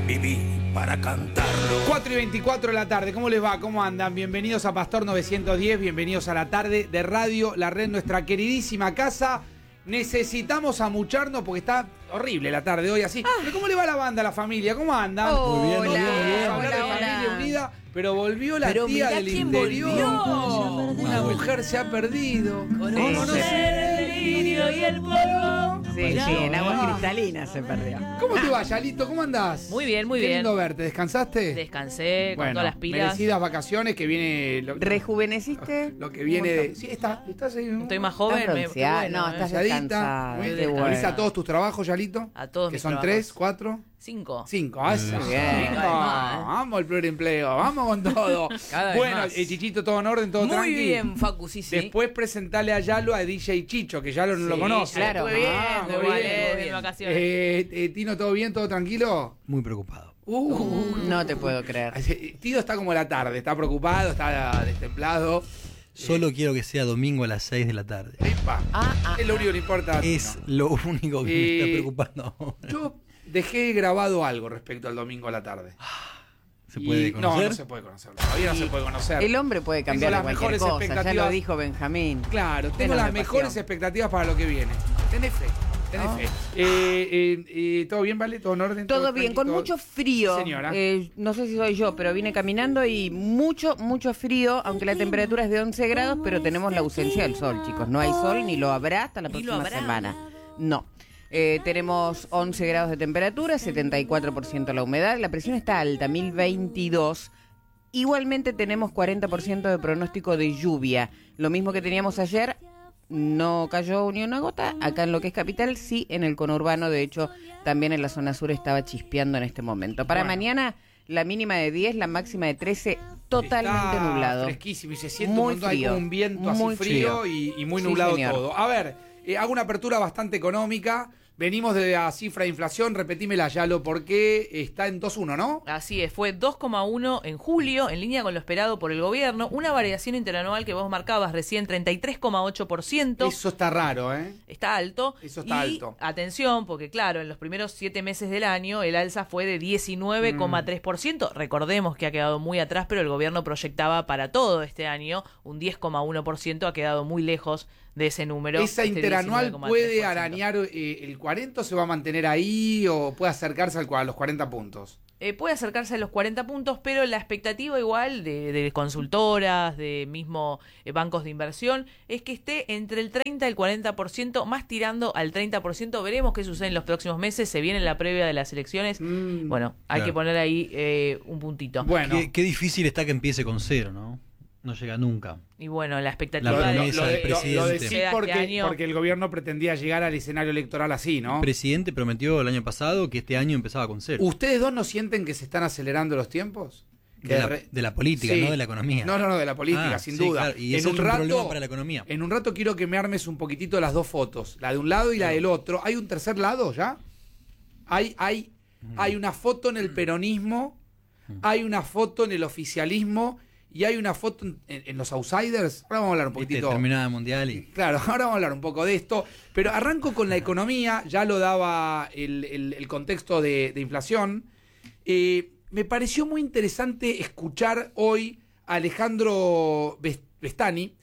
Viví para cantarlo. 4:24 de la tarde, ¿cómo les va? ¿Cómo andan? Bienvenidos a Pastor 910, bienvenidos a la tarde de Radio La Red, nuestra queridísima casa. Necesitamos amucharnos porque está horrible la tarde hoy así. ¿Pero cómo le va la banda, a la familia? ¿Cómo andan? Muy bien, No muy bien, vamos muy bien. a hablar de Hola, familia hola. unida, pero volvió la Pero tía mirá del quién interior. volvió. Una mujer se ha perdido. Conocer el delirio y el polvo. Sí, en agua cristalina se perdió. ¿Cómo te va, Yalito? ¿Cómo andás? Muy bien, muy Qué bien. lindo verte. ¿Descansaste? Descansé con Bueno, todas las pilas. merecidas vacaciones que viene... ¿Rejuveneciste? Lo que viene de... Sí, estás ahí, Estoy más joven. ¿Estás bronceada? qué bueno, No, estás bronceadita. descansada. Muy Qué bien. bueno. ¿Avisa a todos tus trabajos, Yalito? A todos Que mis son trabajos. 3, 4, 5. 5. Muy bien. Vamos al pluriempleo, vamos con todo. Cada vez Bueno, más. Chichito, todo en orden, todo Muy tranqui. bien, Facu, sí, sí. Después presentale a Yalo a DJ Chicho, que Yalo no lo conoce. claro. Estuve bien, Ah, estuve muy bien, bien. de vacaciones. Tino, ¿todo bien? ¿Todo tranquilo? Muy preocupado. No te puedo creer. Tino está como la tarde, está preocupado, está destemplado. Solo quiero que sea domingo a las 6 de la tarde. Epa, es lo único que le importa a Tino. Es lo único que me está preocupando ahora. Yo dejé grabado algo respecto al domingo a la tarde. ¿Se puede conocer? No se puede conocer. Todavía no se puede conocer. El hombre puede cambiar Tengo de las cualquier mejores cosa, ya expectativas. lo dijo Benjamín. Claro, tengo Lleno las de mejores pasión. expectativas para lo que viene. Tenés fe, tenés fe. ¿Todo bien, Vale? ¿Todo en orden? Todo bien, tranqui? con ¿Todo? mucho frío. Señora. No sé si soy yo, pero vine caminando y mucho frío, aunque la temperatura es de 11 grados, pero tenemos la ausencia del sol, chicos. No hay sol ni lo habrá hasta la Ni lo próxima habrá. semana. No. Tenemos 11 grados de temperatura, 74% la humedad, la presión está alta, 1022. Igualmente tenemos 40% de pronóstico de lluvia. Lo mismo que teníamos ayer, no cayó ni una gota. Acá en lo que es capital, sí, en el conurbano, de hecho, también en la zona sur estaba chispeando en este momento. Para Bueno. mañana, la mínima de 10, la máxima de 13, totalmente Está nublado. Fresquísimo y se siente Muy un montón, hay frío. como un viento así Muy frío y muy Sí, nublado señor. todo. A ver, hago una apertura bastante económica. Venimos de la cifra de inflación, repetímela, Yalo, porque está en 2,1, ¿no? Así es, fue 2,1 en julio, en línea con lo esperado por el gobierno. Una variación interanual que vos marcabas recién, 33,8%. Eso está raro, ¿eh? Está alto. Eso está y, alto. Atención, porque claro, en los primeros 7 meses del año el alza fue de 19,3%. Recordemos que ha quedado muy atrás, pero el gobierno proyectaba para todo este año un 10,1%. Ha quedado muy lejos de ese número. ¿Esa este interanual 19,3%. puede arañar el 40 o se va a mantener ahí o puede acercarse a los 40 puntos? Puede acercarse a los 40 puntos, pero la expectativa igual de consultoras, de mismo bancos de inversión, es que esté entre el 30 y el 40%, más tirando al 30%. Veremos qué sucede en los próximos meses. Se viene la previa de las elecciones. Bueno, hay Claro. que poner ahí un puntito. Bueno, Qué difícil está que empiece con 0, ¿no? No llega nunca. Y bueno, la expectativa La de promesa del presidente. lo decís Este porque, año- porque el gobierno pretendía llegar al escenario electoral así, ¿no? El presidente prometió el año pasado que este año empezaba con 0. ¿Ustedes dos no sienten que se están acelerando los tiempos? De la política, Sí. no de la economía. No, de la política, Ah, sin sí, duda. claro, y ese es un problema para la economía. En un rato quiero que me armes un poquitito las dos fotos, la de un lado y la del otro. ¿Hay un tercer lado ya? Hay una foto en el peronismo, hay una foto en el oficialismo y hay una foto en los outsiders. Ahora vamos a hablar un poquitito. Terminada mundial y... Claro, ahora vamos a hablar un poco de esto, pero arranco con la economía, ya lo daba el contexto de inflación. Me pareció muy interesante escuchar hoy a Alejandro Bestani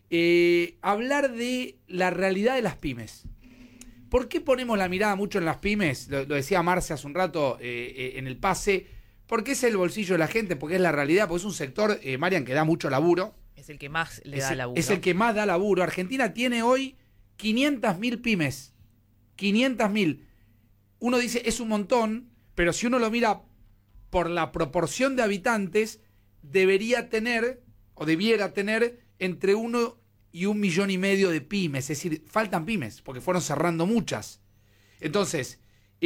hablar de la realidad de las pymes. ¿Por qué ponemos la mirada mucho en las pymes? Lo decía Marce hace un rato en el pase. Porque es el bolsillo de la gente, porque es la realidad, porque es un sector, Marian, que da mucho laburo. Es el que más le da laburo. Es el que más da laburo. Argentina tiene hoy 500.000 pymes. 500.000. Uno dice, es un montón, pero si uno lo mira por la proporción de habitantes, debería tener, o debiera tener, entre 1 y 1,5 millones de pymes. Es decir, faltan pymes, porque fueron cerrando muchas. Entonces,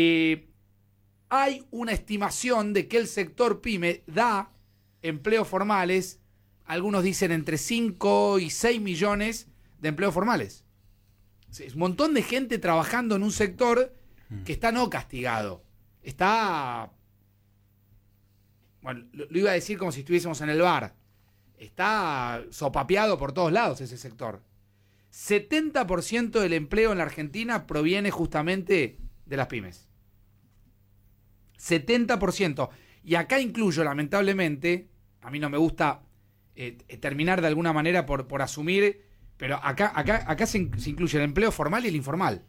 hay una estimación de que el sector pyme da empleos formales, algunos dicen entre 5 y 6 millones de empleos formales. Es un montón de gente trabajando en un sector que está no castigado. Está... Bueno, lo iba a decir como si estuviésemos en el bar. Está sopapeado por todos lados ese sector. 70% del empleo en la Argentina proviene justamente de las pymes. 70%. Y acá incluyo, lamentablemente, a mí no me gusta terminar de alguna manera por asumir, pero acá se incluye el empleo formal y el informal.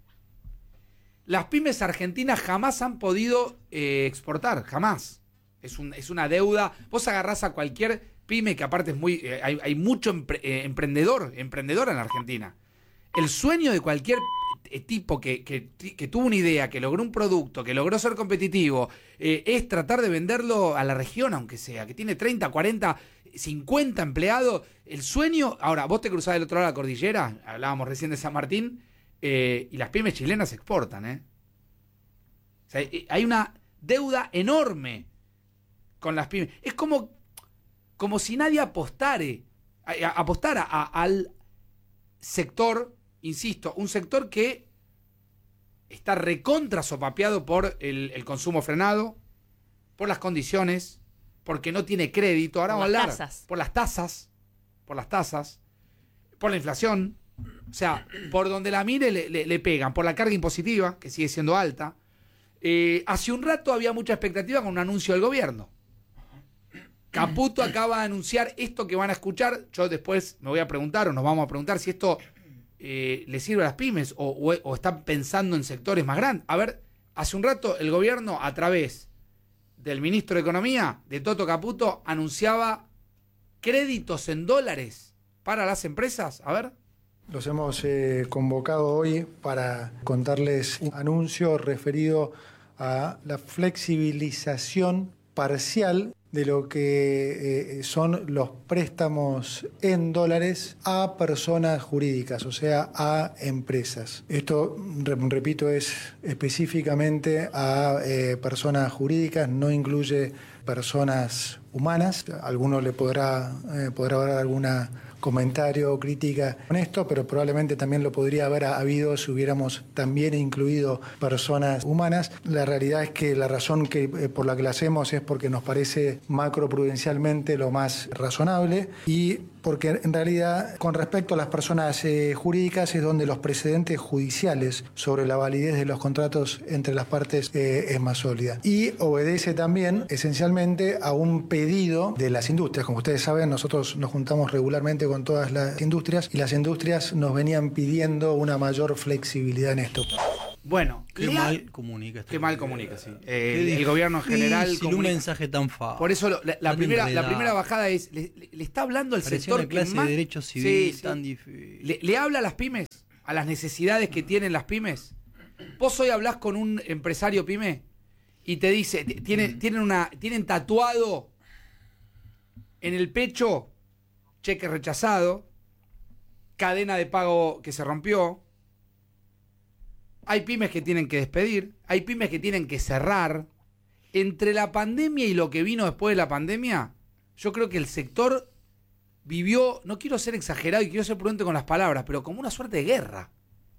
Las pymes argentinas jamás han podido exportar, jamás. Es una deuda. Vos agarrás a cualquier pyme, que aparte es muy... hay mucho emprendedora en la Argentina. El sueño de cualquier tipo que tuvo una idea, que logró un producto, que logró ser competitivo, es tratar de venderlo a la región, aunque sea, que tiene 30, 40, 50 empleados. El sueño... Ahora, vos te cruzás del otro lado de la cordillera, hablábamos recién de San Martín, y las pymes chilenas exportan, O sea, hay una deuda enorme con las pymes. Es como si nadie apostara al sector, insisto, un sector que está recontra sopapeado por el consumo frenado, por las condiciones, porque no tiene crédito. Ahora vamos a hablar por las tasas, por la inflación. O sea, por donde la mire le pegan, por la carga impositiva, que sigue siendo alta. Hace un rato había mucha expectativa con un anuncio del gobierno. Caputo acaba de anunciar esto que van a escuchar. Yo después me voy a preguntar, o nos vamos a preguntar, si esto le sirve a las pymes o están pensando en sectores más grandes. A ver, hace un rato el gobierno, a través del ministro de Economía, de Toto Caputo, anunciaba créditos en dólares para las empresas. A ver. Los hemos convocado hoy para contarles un anuncio referido a la flexibilización parcial de lo que son los préstamos en dólares a personas jurídicas, o sea, a empresas. Esto, repito, es específicamente a personas jurídicas, no incluye personas humanas. A alguno le podrá haber alguna comentario o crítica con esto, pero probablemente también lo podría haber habido si hubiéramos también incluido personas humanas. La realidad es que la razón por la que la hacemos es porque nos parece macroprudencialmente lo más razonable y porque en realidad con respecto a las personas jurídicas es donde los precedentes judiciales sobre la validez de los contratos entre las partes es más sólida. Y obedece también esencialmente a un pedido de las industrias. Como ustedes saben, nosotros nos juntamos regularmente con todas las industrias y las industrias nos venían pidiendo una mayor flexibilidad en esto. Bueno, Qué mal comunica. Qué mal comunica, sí. El gobierno en general... Sin un mensaje tan fácil. Por eso la primera bajada es... Le está hablando al sector una clase que más... de derecho civil Sí. tan difícil. Le habla a las pymes, a las necesidades que tienen las pymes. Vos hoy hablás con un empresario pyme y te dice... Tienen tatuado en el pecho cheque rechazado, cadena de pago que se rompió. Hay pymes que tienen que despedir, hay pymes que tienen que cerrar. Entre la pandemia y lo que vino después de la pandemia, yo creo que el sector vivió, no quiero ser exagerado y quiero ser prudente con las palabras, pero como una suerte de guerra.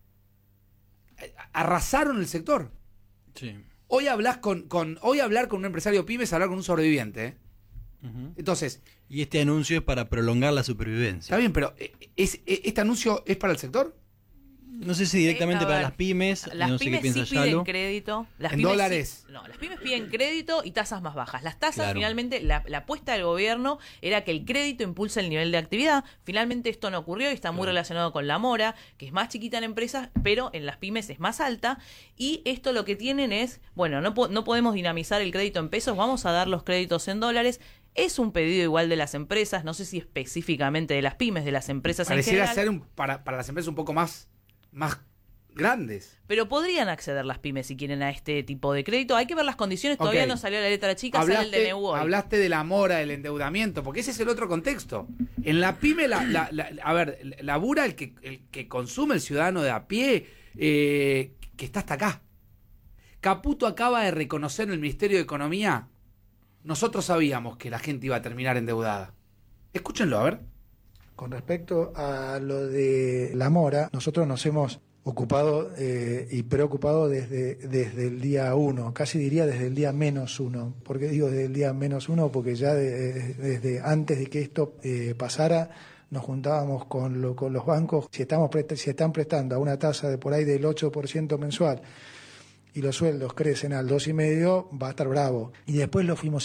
Arrasaron el sector. Sí. Hoy hablar con un empresario pyme es hablar con un sobreviviente, ¿eh? Uh-huh. Entonces, Y este anuncio es para prolongar la supervivencia. está bien, pero ¿este anuncio es para el sector? No sé si directamente A para ver, las pymes, Las no sé qué pymes piensa sí piden Yalo. crédito. Las ¿En pymes dólares? No, las pymes piden crédito y tasas más bajas. Las tasas, Claro. finalmente, la apuesta del gobierno era que el crédito impulse el nivel de actividad. Finalmente esto no ocurrió y está muy relacionado con la mora, que es más chiquita en empresas, pero en las pymes es más alta. Y esto lo que tienen es, bueno, no podemos dinamizar el crédito en pesos, vamos a dar los créditos en dólares. Es un pedido igual de las empresas, no sé si específicamente de las pymes, de las empresas en Pareciera general. ser para las empresas un poco más grandes. Pero podrían acceder las pymes si quieren a este tipo de crédito. Hay que ver las condiciones. Todavía Ok. no salió la letra chica, sale el DNU hoy. Hablaste de la mora, del endeudamiento, porque ese es el otro contexto. En la pyme, labura el que consume el ciudadano de a pie, que está hasta acá. Caputo acaba de reconocer en el Ministerio de Economía, nosotros sabíamos que la gente iba a terminar endeudada. Escúchenlo, a ver. Con respecto a lo de la mora, nosotros nos hemos ocupado y preocupado desde el día 1, casi diría desde el día -1. ¿Por qué digo desde el día -1? Porque ya desde antes de que esto pasara, nos juntábamos con los bancos. Si están prestando a una tasa de por ahí del 8% mensual, y los sueldos crecen al 2,5, va a estar bravo. Y después lo fuimos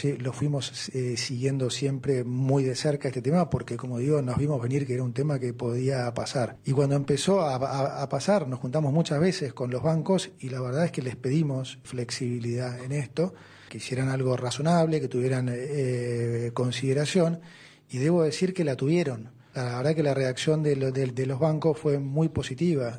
siguiendo siempre muy de cerca este tema, porque como digo, nos vimos venir que era un tema que podía pasar. Y cuando empezó a pasar, nos juntamos muchas veces con los bancos y la verdad es que les pedimos flexibilidad en esto, que hicieran algo razonable, que tuvieran consideración, y debo decir que la tuvieron. La verdad que la reacción de los bancos fue muy positiva.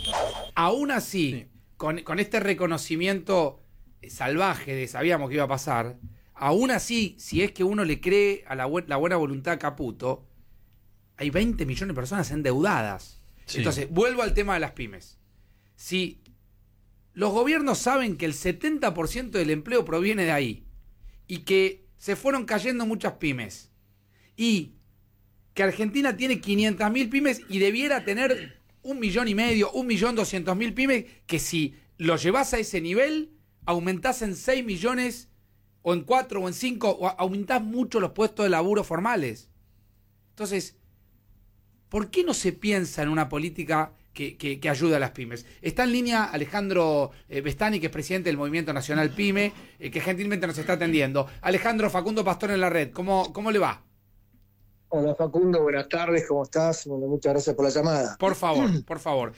Aún así, con este reconocimiento salvaje de sabíamos que iba a pasar, aún así, si es que uno le cree a la buena voluntad a Caputo, hay 20 millones de personas endeudadas. Sí. Entonces, vuelvo al tema de las pymes. Si los gobiernos saben que el 70% del empleo proviene de ahí y que se fueron cayendo muchas pymes y que Argentina tiene 500.000 pymes y debiera tener 1,5 millones, 1.200.000 pymes, que si lo llevas a ese nivel, aumentás en 6 millones, o en 4, o en 5, o aumentás mucho los puestos de laburo formales. Entonces, ¿por qué no se piensa en una política que ayude a las pymes? Está en línea Alejandro Bestani, que es presidente del Movimiento Nacional Pyme, que gentilmente nos está atendiendo. Alejandro, Facundo Pastor en la red, ¿cómo le va? Hola Facundo, buenas tardes, ¿cómo estás? Bueno, muchas gracias por la llamada. Por favor.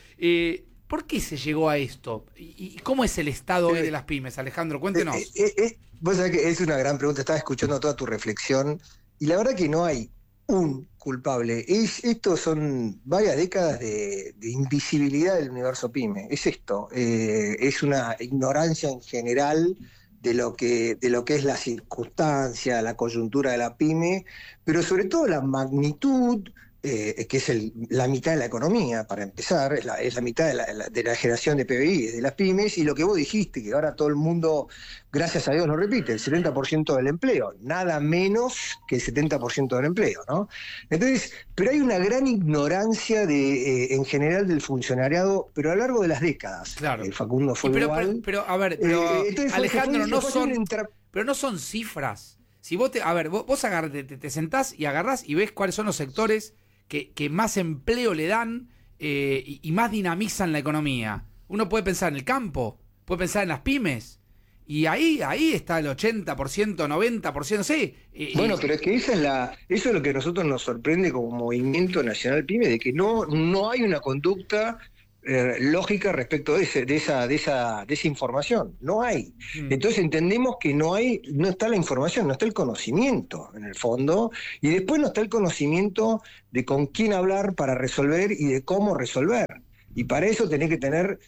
¿Por qué se llegó a esto? ¿Y cómo es el estado hoy de las pymes, Alejandro? Cuéntenos. Vos sabés que es una gran pregunta, estaba escuchando toda tu reflexión y la verdad que no hay un culpable. Esto son varias décadas de invisibilidad del universo pyme. Es esto, es una ignorancia en general de lo que es la circunstancia, la coyuntura de la pyme, pero sobre todo la magnitud, que es la mitad de la economía, para empezar, es la mitad de la generación de PBI, de las pymes, y lo que vos dijiste, que ahora todo el mundo, gracias a Dios, lo repite, el 70% del empleo, nada menos que el 70% del empleo, ¿no? Entonces, pero hay una gran ignorancia en general del funcionariado, pero a lo largo de las décadas. Claro. Facundo fue igual. Pero Alejandro, pero no son cifras. Si vos vos te sentás y agarrás y ves cuáles son los sectores que más empleo le dan y más dinamizan la economía. Uno puede pensar en el campo, puede pensar en las pymes, y ahí está el 80%, 90%, sí. Bueno, pero es que eso es lo que a nosotros nos sorprende como Movimiento Nacional Pyme, de que no hay una conducta lógica respecto de esa información. No hay. Entonces entendemos que no está la información, no está el conocimiento en el fondo, y después no está el conocimiento de con quién hablar para resolver y de cómo resolver. Y para eso tenés que tener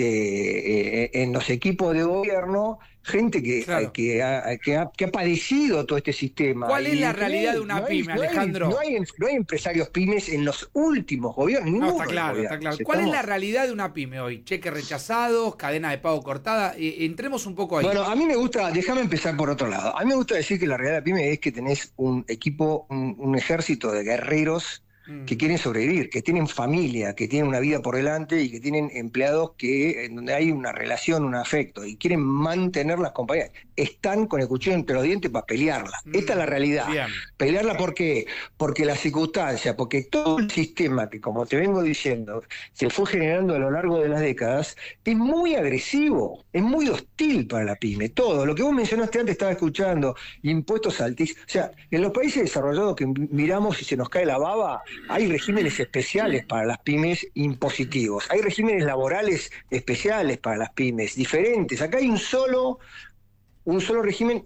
en los equipos de gobierno gente que ha padecido todo este sistema. ¿Cuál es la realidad de una pyme, Alejandro? No hay empresarios pymes en los últimos gobiernos. No, está claro. ¿Cuál es la realidad de una pyme hoy? Cheques rechazados, cadena de pago cortada. Entremos un poco ahí. Bueno, a mí me gusta, déjame empezar por otro lado. A mí me gusta decir que la realidad de la pyme es que tenés un equipo, un ejército de guerreros que quieren sobrevivir, que tienen familia, que tienen una vida por delante y que tienen empleados en donde hay una relación, un afecto, y quieren mantener las compañías. Están con el cuchillo entre los dientes para pelearla. Esta es la realidad. Bien. Pelearla, ¿por qué? Porque la circunstancia, porque todo el sistema que, como te vengo diciendo, se fue generando a lo largo de las décadas, es muy agresivo, es muy hostil para la pyme. Todo, lo que vos mencionaste antes, estaba escuchando, impuestos altísimos. O sea, en los países desarrollados que miramos y se nos cae la baba, hay regímenes especiales para las pymes impositivos, hay regímenes laborales especiales para las pymes, diferentes. Acá hay un solo régimen,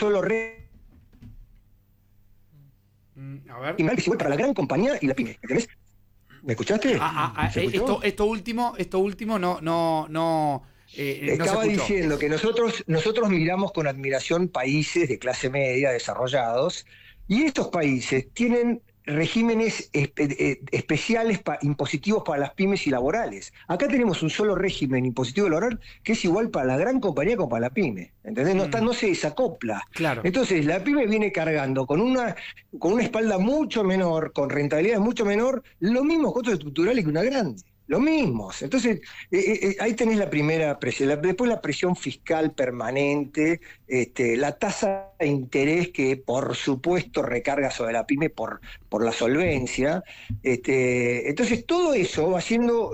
a ver. que es igual para la gran compañía y la pyme, ¿entendés? ¿Me escuchaste? Esto último no estaba diciendo que nosotros miramos con admiración países de clase media desarrollados, y estos países tienen regímenes especiales impositivos para las pymes y laborales. Acá tenemos un solo régimen impositivo laboral que es igual para la gran compañía como para la pyme, ¿entendés? No se desacopla. Claro. Entonces la pyme viene cargando con una espalda mucho menor, con rentabilidad mucho menor, los mismos costos estructurales que una grande. los mismos. Entonces, ahí tenés la primera presión. Después la presión fiscal permanente, la tasa de interés que, por supuesto, recarga sobre la pyme por la solvencia. Entonces, todo eso va siendo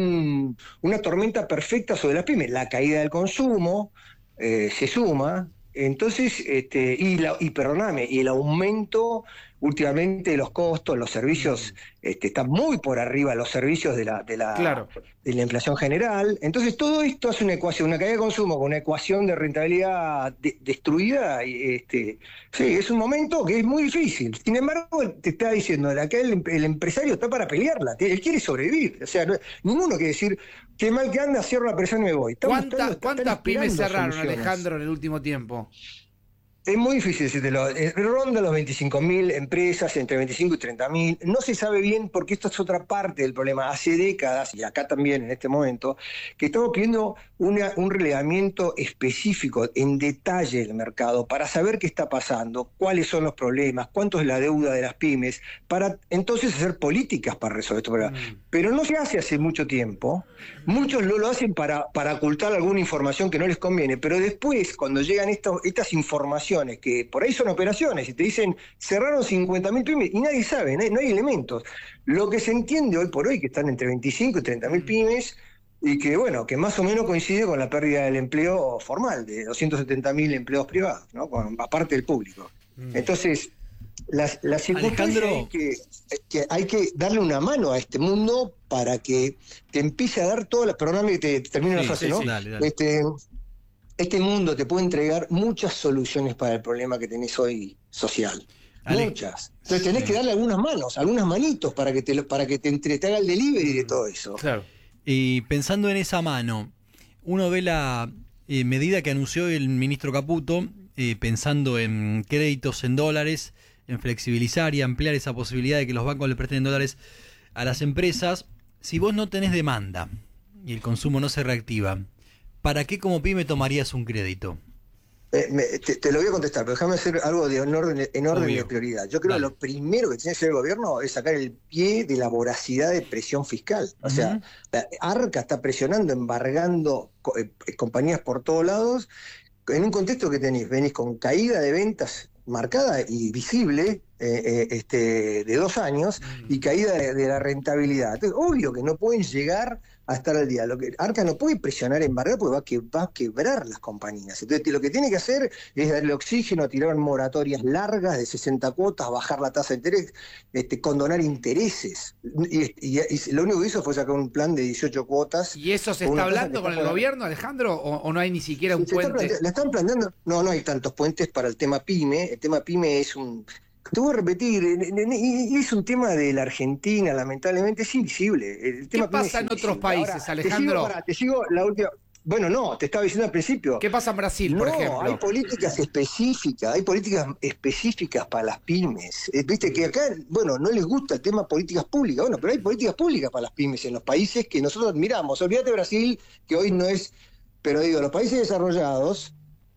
una tormenta perfecta sobre la pyme. La caída del consumo se suma. Entonces, perdóname, y el aumento últimamente de los costos, los servicios, están muy por arriba los servicios de la inflación general. Entonces, todo esto hace una ecuación, una caída de consumo con una ecuación de rentabilidad destruida. Sí, es un momento que es muy difícil. Sin embargo, te está diciendo, acá el empresario está para pelearla, él quiere sobrevivir. O sea, ninguno quiere decir, qué mal que anda, cierro la presión y me voy. ¿Cuántas pymes cerraron, Alejandro, en el último tiempo? Es muy difícil decírtelo. Ronda los 25.000 empresas, entre 25 y 30.000. No se sabe bien porque esto es otra parte del problema. Hace décadas, y acá también en este momento, que estamos pidiendo un relevamiento específico, en detalle del mercado, para saber qué está pasando, cuáles son los problemas, cuánto es la deuda de las pymes, para entonces hacer políticas para resolver estos problemas. Pero no se hace hace mucho tiempo. Muchos lo hacen para ocultar alguna información que no les conviene, pero después, cuando llegan estas informaciones, que por ahí son operaciones, y te dicen, cerraron 50.000 pymes, y nadie sabe, no hay elementos. Lo que se entiende hoy por hoy, que están entre 25 y 30.000 pymes, y que, bueno, que más o menos coincide con la pérdida del empleo formal, de 270.000 empleos privados, ¿no? Aparte del público. Entonces, la circunstancia es que hay que darle una mano a este mundo para que te empiece a dar todas las... Perdóname que te termine la frase, ¿no? Sí, dale. Este mundo te puede entregar muchas soluciones para el problema que tenés hoy social. Muchas. Entonces tenés que darle algunas manos, algunas manitos para que te haga el delivery de todo eso. Claro. Y pensando en esa mano, uno ve la medida que anunció el ministro Caputo, pensando en créditos en dólares, en flexibilizar y ampliar esa posibilidad de que los bancos le presten dólares a las empresas. Si vos no tenés demanda y el consumo no se reactiva, ¿para qué como pyme tomarías un crédito? Te lo voy a contestar, pero déjame hacer algo en orden de prioridad. Yo creo que lo primero que tiene que hacer el gobierno es sacar el pie de la voracidad de presión fiscal. O sea, la Arca está presionando, embargando compañías por todos lados, en un contexto que venís con caída de ventas marcada y visible de 2 años y caída de la rentabilidad. Entonces, obvio que no pueden llegar a estar al día. Arca no puede presionar, embargar, porque va a quebrar las compañías. Entonces, lo que tiene que hacer es darle oxígeno, tirar moratorias largas de 60 cuotas, bajar la tasa de interés, condonar intereses. Y lo único que hizo fue sacar un plan de 18 cuotas. ¿Y eso se está hablando con el gobierno, Alejandro? ¿O no hay ni siquiera un puente? La están planteando. No hay tantos puentes para el tema PYME. El tema PYME es un... Te voy a repetir, es un tema de la Argentina, lamentablemente, es invisible. ¿Qué pasa en otros países, ahora, Alejandro? Te sigo la última... Bueno, no, te estaba diciendo al principio. ¿Qué pasa en Brasil, por ejemplo? Hay políticas específicas para las pymes. Viste que acá, bueno, no les gusta el tema políticas públicas, pero hay políticas públicas para las pymes en los países que nosotros admiramos. Olvídate Brasil, que hoy no es... Pero digo, los países desarrollados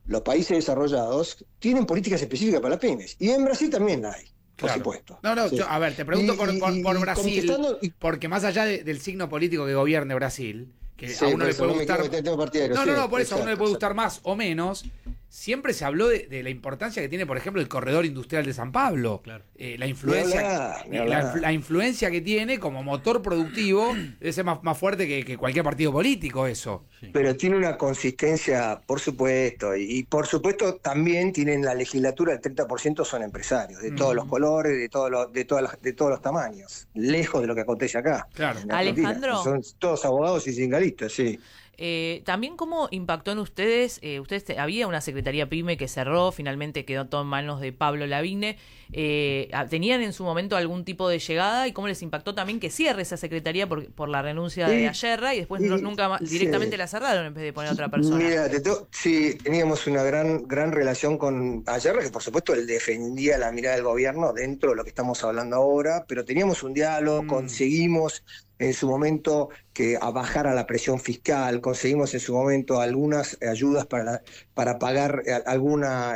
tienen políticas específicas para las pymes. Y en Brasil también la hay, por supuesto. No, sí. A ver, te pregunto por Brasil, porque más allá del signo político que gobierne Brasil, que a uno le puede gustar... por eso a uno le puede gustar más o menos, siempre se habló de la importancia que tiene, por ejemplo, el corredor industrial de San Pablo. Claro. La influencia que tiene como motor productivo debe ser más fuerte que cualquier partido político, eso. Sí. Pero tiene una consistencia, por supuesto, y por supuesto también tienen la legislatura, el 30% son empresarios, de todos los colores, de todos los tamaños, lejos de lo que acontece acá. Claro. Alejandro. Son todos abogados y sindicalistas, sí. También cómo impactó en ustedes, había una Secretaría PYME que cerró, finalmente quedó todo en manos de Pablo Lavigne, ¿tenían en su momento algún tipo de llegada y cómo les impactó también que cierre esa Secretaría por la renuncia de Ayerra y después nunca más, directamente la cerraron en vez de poner a otra persona? Mira, sí, teníamos una gran relación con Ayerra, que por supuesto él defendía la mirada del gobierno dentro de lo que estamos hablando ahora, pero teníamos un diálogo, conseguimos en su momento que bajara la presión fiscal, conseguimos en su momento algunas ayudas para pagar alguna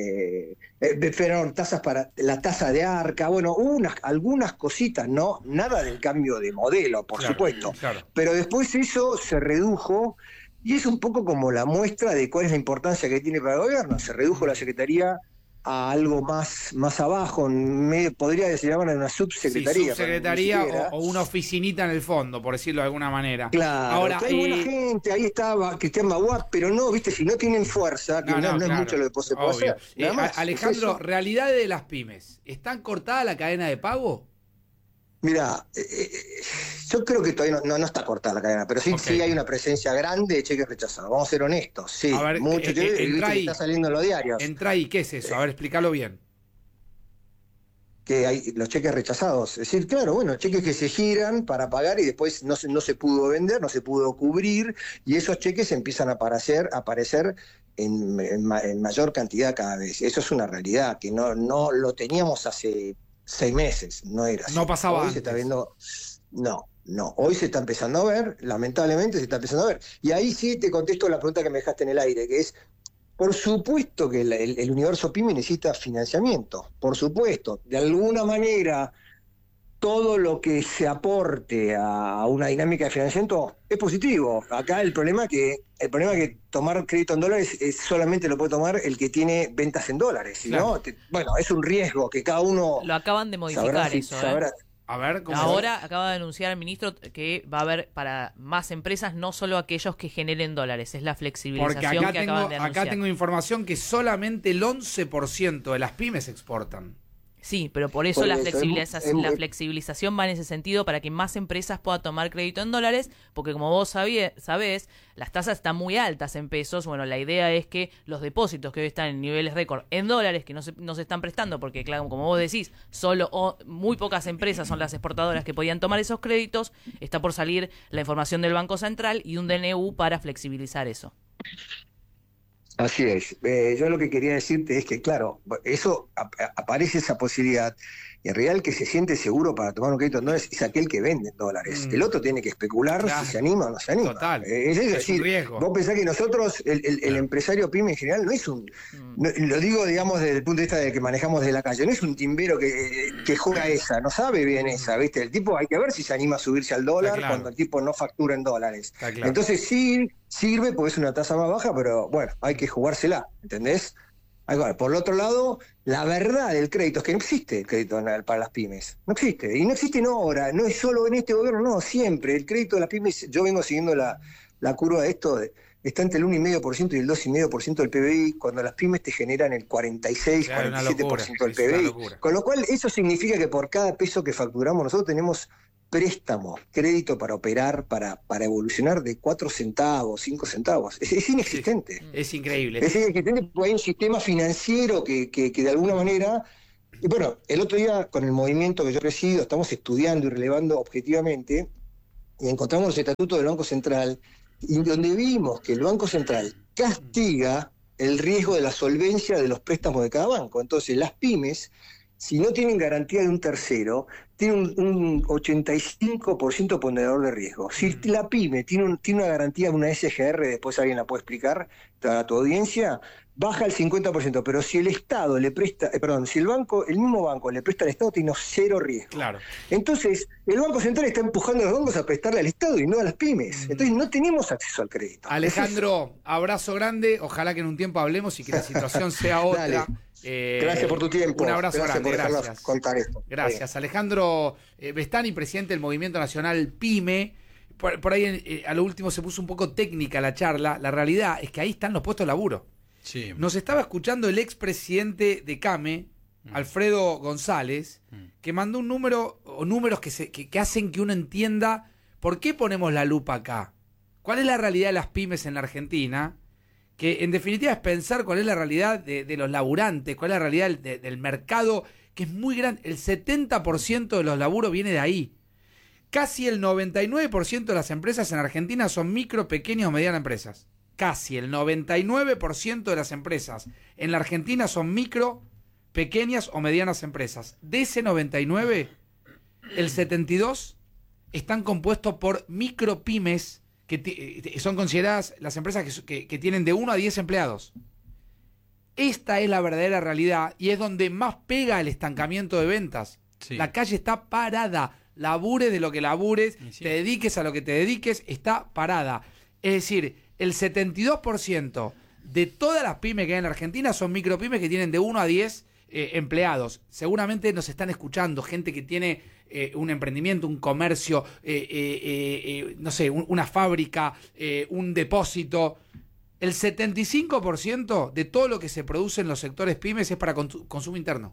tasas para la tasa de arca, bueno, algunas cositas, no, nada del cambio de modelo, por supuesto, pero después eso se redujo. Y es un poco como la muestra de cuál es la importancia que tiene para el gobierno. Se redujo la Secretaría a algo más abajo, podría decir una subsecretaría. Sí, subsecretaría o una oficinita en el fondo, por decirlo de alguna manera. Claro, ahora, hay buena gente, ahí estaba Cristian Baguá, pero no, viste, si no tienen fuerza, que no es mucho lo que se puede hacer. Alejandro, realidad de las pymes, ¿están cortada la cadena de pago? Mira, yo creo que todavía no está cortada la cadena, pero sí hay una presencia grande de cheques rechazados. Vamos a ser honestos, sí, a ver, mucho está saliendo en los diarios. Entra ahí, ¿qué es eso? A ver, explícalo bien. Que hay los cheques rechazados. Es decir, claro, bueno, cheques que se giran para pagar y después no se pudo vender, no se pudo cubrir, y esos cheques empiezan a aparecer en mayor cantidad cada vez. Eso es una realidad, que no lo teníamos hace 6 meses, no era así. No pasaba hoy antes. Se está viendo, no, hoy se está empezando a ver, lamentablemente se está empezando a ver. Y ahí sí te contesto la pregunta que me dejaste en el aire, que es, por supuesto que el universo PYME necesita financiamiento, por supuesto. De alguna manera, todo lo que se aporte a una dinámica de financiamiento es positivo. Acá el problema es que tomar crédito en dólares solamente lo puede tomar el que tiene ventas en dólares. Claro. Bueno, es un riesgo que cada uno... Lo acaban de modificar eso. A ver, ¿cómo ahora acaba de anunciar el ministro que va a haber para más empresas, no solo aquellos que generen dólares. Es la flexibilización porque acá que acaban de anunciar. Acá tengo información que solamente el 11% de las pymes exportan. Sí, pero por eso la flexibilización va en ese sentido, para que más empresas puedan tomar crédito en dólares, porque como vos sabés, las tasas están muy altas en pesos. Bueno, la idea es que los depósitos que hoy están en niveles récord en dólares, que no se están prestando, porque claro, como vos decís, muy pocas empresas son las exportadoras que podían tomar esos créditos. Está por salir la información del Banco Central y un DNU para flexibilizar eso. Así es. Yo lo que quería decirte es que, claro, eso aparece esa posibilidad, y en realidad el que se siente seguro para tomar un crédito en dólares es aquel que vende en dólares. El otro tiene que especular si se anima o no se anima. Total. Es decir, un riesgo. Vos pensás que nosotros, el empresario PYME en general, no es lo digo, digamos, desde el punto de vista de que manejamos desde la calle, no es un timbero que juega esa, no sabe bien esa, ¿viste? El tipo hay que ver si se anima a subirse al dólar cuando el tipo no factura en dólares. Entonces sí sirve porque es una tasa más baja, pero bueno, hay que jugársela, ¿entendés? Por el otro lado, la verdad del crédito es que no existe el crédito para las pymes. No existe. Y no existe ahora, no es solo en este gobierno, no, siempre. El crédito de las pymes, yo vengo siguiendo la curva de esto, está entre el 1,5% y el 2,5% del PBI, cuando las pymes te generan el 46, 47% del PBI. Con lo cual, eso significa que por cada peso que facturamos, nosotros tenemos préstamo, crédito para operar, para evolucionar de 4 centavos, 5 centavos. Es inexistente. Sí, es increíble. Es inexistente porque hay un sistema financiero que de alguna manera... Y bueno, el otro día con el movimiento que yo presido, estamos estudiando y relevando objetivamente, y encontramos los estatutos del Banco Central, y donde vimos que el Banco Central castiga el riesgo de la solvencia de los préstamos de cada banco. Entonces las pymes, si no tienen garantía de un tercero, tienen un 85% ponderador de riesgo. Si la pyme tiene una garantía de una SGR, después alguien la puede explicar a tu audiencia, baja al 50%, pero si el Estado le presta, si el mismo banco le presta al Estado, tiene 0 riesgo. Claro. Entonces, el Banco Central está empujando a los bancos a prestarle al Estado y no a las pymes. Entonces no tenemos acceso al crédito. Alejandro, abrazo grande, ojalá que en un tiempo hablemos y que la situación sea otra. Gracias por tu tiempo. Un abrazo grande, gracias. Contar esto. Gracias. Alejandro Bestani, presidente del Movimiento Nacional PYME. Por ahí a lo último se puso un poco técnica la charla. La realidad es que ahí están los puestos de laburo. Sí. Nos estaba escuchando el expresidente de CAME, Alfredo González, que mandó un número o números que hacen que uno entienda por qué ponemos la lupa acá. ¿Cuál es la realidad de las pymes en la Argentina? Que en definitiva es pensar cuál es la realidad de los laburantes, cuál es la realidad del mercado, que es muy grande. El 70% de los laburos viene de ahí. Casi el 99% de las empresas en Argentina son micro, pequeñas o medianas empresas. Casi el 99% de las empresas en la Argentina son micro, pequeñas o medianas empresas. De ese 99, el 72 están compuestos por micropymes que son consideradas las empresas que tienen de 1 a 10 empleados. Esta es la verdadera realidad y es donde más pega el estancamiento de ventas. Sí. La calle está parada. Labures de lo que labures, sí. te dediques a lo que te dediques, está parada. Es decir, el 72% de todas las pymes que hay en la Argentina son micropymes que tienen de 1 a 10 empleados. Seguramente nos están escuchando gente que tiene un emprendimiento, un comercio, no sé, una fábrica, un depósito. El 75% de todo lo que se produce en los sectores pymes es para consumo interno.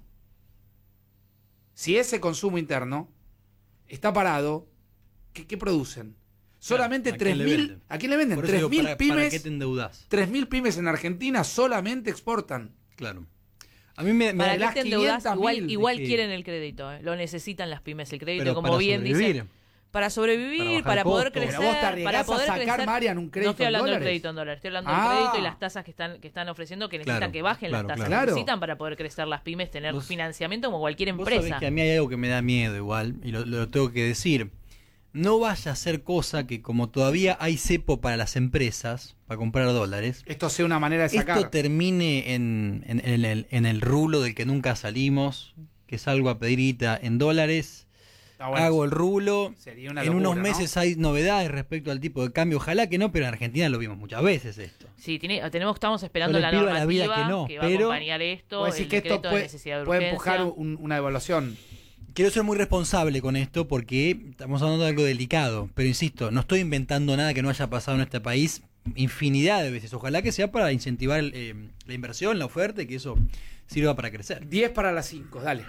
Si ese consumo interno está parado, ¿qué producen? Solamente ¿a quién le 3.000. venden? ¿A quién le venden? Por eso digo, 3.000 pymes. ¿para qué te endeudás? 3.000 pymes en Argentina solamente exportan. Claro. A mí me ¿Para da las qué te endeudás? 500.000 Igual que- quieren el crédito, lo necesitan las pymes, el crédito, pero como para bien sobrevivir. dicen. Para sobrevivir, Para para bajar poder costos. crecer, Pero vos te arriesgás para poder a sacar, crecer. Marian, un crédito No estoy en hablando del dólares. crédito en dólares, estoy hablando del Ah. crédito y las tasas que están ofreciendo, que necesitan Claro, que bajen claro, las tasas. claro. Necesitan para poder crecer las pymes, tener Vos- financiamiento como cualquier Vos empresa. sabés que a mí hay algo que me da miedo igual, y lo tengo que decir. No vaya a ser cosa que como todavía hay cepo para las empresas, para comprar dólares, Esto sea una manera de sacar. esto termine en el rulo del que nunca salimos, que salgo a pedir guita en dólares, Está bueno. hago el rulo, Sería una en locura, unos ¿no? meses hay novedades respecto al tipo de cambio, ojalá que no, pero en Argentina lo vimos muchas veces esto. Sí, estamos esperando Yo le la pido a la vida normativa que no, va a pero- acompañar esto, Vos el decís que esto decreto de necesidad de puede urgencia. empujar una evaluación. Quiero ser muy responsable con esto porque estamos hablando de algo delicado, pero insisto, no estoy inventando nada que no haya pasado en este país infinidad de veces. Ojalá que sea para incentivar la inversión, la oferta y que eso sirva para crecer. 10 para las 5, dale.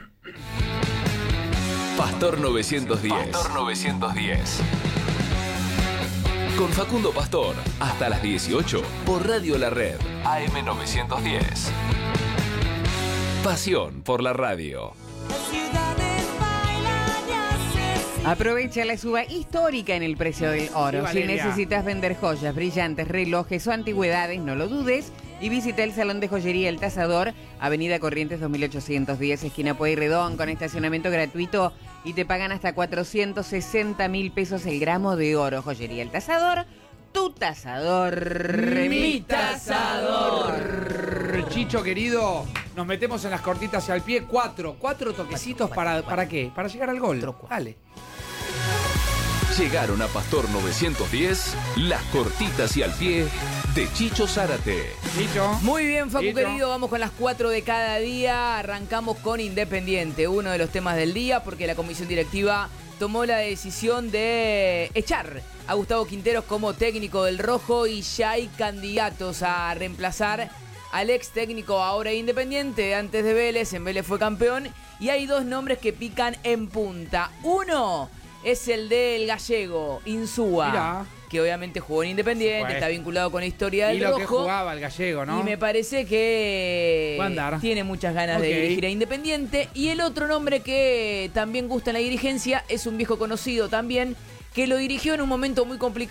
Pastor 910. Pastor 910. Con Facundo Pastor, hasta las 18 por Radio La Red, AM 910. Pasión por la radio. Aprovecha la suba histórica en el precio del oro. Sí, Si Valeria. necesitas vender joyas, brillantes, relojes o antigüedades, no lo dudes y visita el Salón de Joyería El Tasador, Avenida Corrientes 2810, esquina Pueyrredón, con estacionamiento gratuito y te pagan hasta 460.000 pesos el gramo de oro. Joyería El Tasador, tu tasador. Mi tasador. Chicho, querido, nos metemos en las cortitas hacia el pie. 4 toquecitos ¿para qué? Para llegar al gol. Dale. Llegaron a Pastor 910 las cortitas y al pie de Chicho Zárate. Chicho. Muy bien, Facu Listo. querido, vamos con las 4 de cada día. Arrancamos con Independiente, uno de los temas del día, porque la comisión directiva tomó la decisión de echar a Gustavo Quinteros como técnico del Rojo y ya hay candidatos a reemplazar al ex técnico ahora Independiente, antes de Vélez, en Vélez fue campeón, y hay 2 nombres que pican en punta. Uno es el del gallego, Insúa, Mirá. que obviamente jugó en Independiente, Bueno. está vinculado con la historia del Y lo que Rojo. jugaba el gallego, ¿no? Y me parece que Va a andar. tiene muchas ganas de Ok. dirigir a Independiente. Y el otro nombre que también gusta en la dirigencia es un viejo conocido también, que lo dirigió en un momento muy complicado